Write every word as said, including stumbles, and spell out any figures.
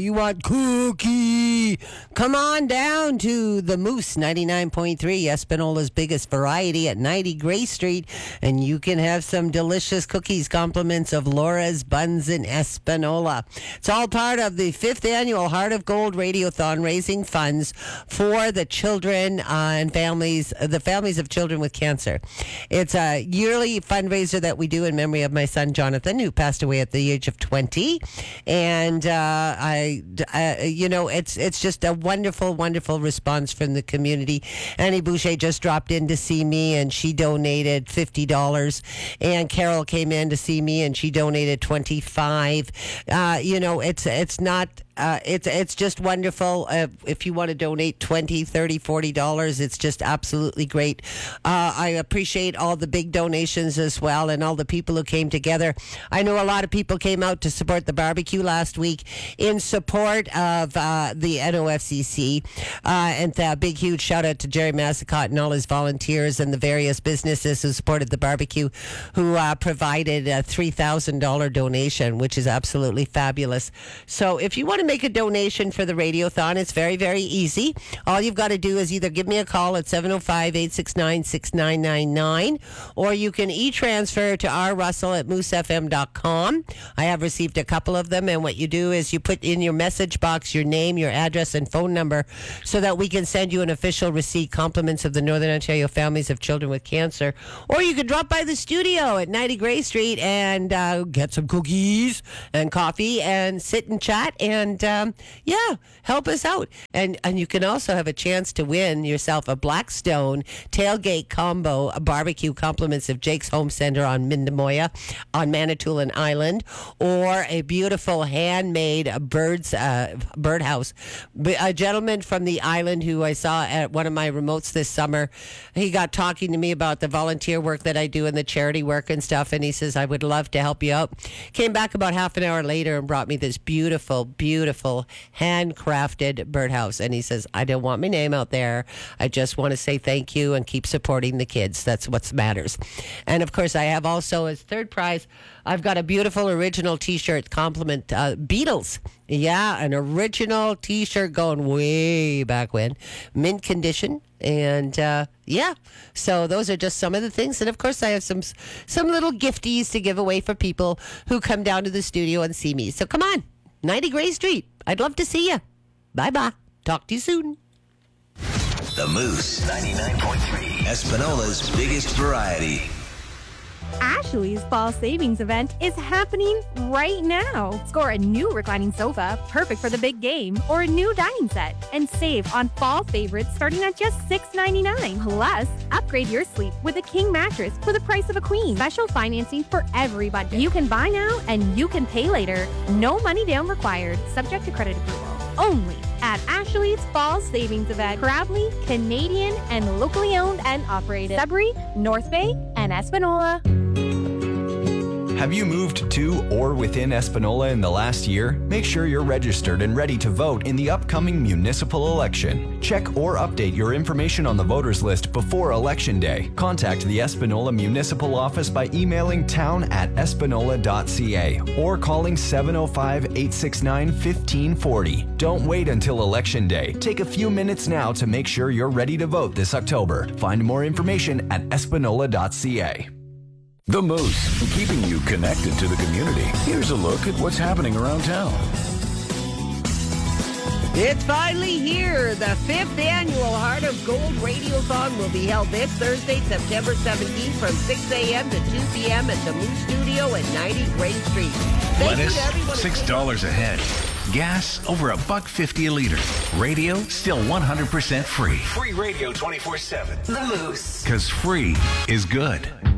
you want cookie? Come on down to the Moose ninety-nine point three, Espanola's biggest variety at ninety Gray Street, and you can have some delicious cookies, compliments of Laura's Buns in Espanola. It's all part of the fifth annual Heart of Gold Radiothon, raising funds for the children uh, and families, the families of children with cancer. It's a yearly fundraiser that we do in memory of my son Jonathan, who passed away at the age of twenty. And uh, I, uh, you know, it's it's just a wonderful, wonderful response from the community. Annie Boucher just dropped in to see me, and she donated fifty dollars. And Carol came in to see me, and she donated twenty-five dollars. Uh, you know, it's it's not. Uh, it's it's just wonderful. Uh, if you want to donate twenty, thirty, forty dollars, it's just absolutely great. Uh, I appreciate all the big donations as well, and all the people who came together. I know a lot of people came out to support the barbecue last week in support of uh, the N O F C C. Uh, and a big, huge shout out to Jerry Massicott and all his volunteers and the various businesses who supported the barbecue, who uh, provided a three thousand dollars donation, which is absolutely fabulous. So if you want to make a donation for the Radiothon, it's very, very easy. All you've got to do is either give me a call at seven oh five, eight six nine, six nine nine nine, or you can e-transfer to r russell at moose f m dot com. I have received a couple of them, and what you do is you put in your message box your name, your address, and phone number so that we can send you an official receipt, compliments of the Northern Ontario Families of Children with Cancer. Or you could drop by the studio at ninety Gray Street and uh, get some cookies and coffee and sit and chat and um, yeah, help us out. And and you can also have a chance to win yourself a Blackstone tailgate combo, a barbecue, compliments of Jake's Home Center on Mindamoya on Manitoulin Island, or a beautiful handmade birds uh, birdhouse. A gentleman from the island who I saw at one of my remotes this summer, he got talking to me about the volunteer work that I do and the charity work and stuff, and he says, I would love to help you out. Came back about half an hour later and brought me this beautiful, beautiful Beautiful handcrafted birdhouse, and he says, I don't want my name out there. I just want to say thank you and keep supporting the kids. That's what matters. And of course, I have also as third prize, I've got a beautiful original t-shirt compliment uh, Beatles. Yeah, an original t-shirt going way back when, mint condition. And uh, yeah, so those are just some of the things. And of course, I have some some little gifties to give away for people who come down to the studio and see me. So come on. ninety Gray Street. I'd love to see you. Bye-bye. Talk to you soon. The Moose ninety-nine point three, Espanola's biggest variety. Ashley's fall savings event is happening right now. Score a new reclining sofa, perfect for the big game, or a new dining set, and save on fall favorites starting at just six ninety-nine. Plus, upgrade your sleep with a king mattress for the price of a queen. Special financing for every budget. You can buy now and you can pay later. No money down required, subject to credit approval. Only at Ashley's Fall Savings Event. Proudly Canadian and locally owned and operated. Sudbury, North Bay, and Espanola. Have you moved to or within Espanola in the last year? Make sure you're registered and ready to vote in the upcoming municipal election. Check or update your information on the voters list before Election Day. Contact the Espanola Municipal Office by emailing town at espanola dot c a or calling seven oh five, eight six nine, one five four zero. Don't wait until Election Day. Take a few minutes now to make sure you're ready to vote this October. Find more information at espanola dot c a. The Moose, keeping you connected to the community. Here's a look at what's happening around town. It's finally here. The fifth annual Heart of Gold Radiothon will be held this Thursday, September seventeenth from six a.m. to two p.m. at the Moose Studio at ninety Gray Street. Thank Lettuce, you to everyone. six dollars a head. Gas, over a buck fifty a liter. Radio, still one hundred percent free. Free radio twenty-four seven. The Moose. Because free is good.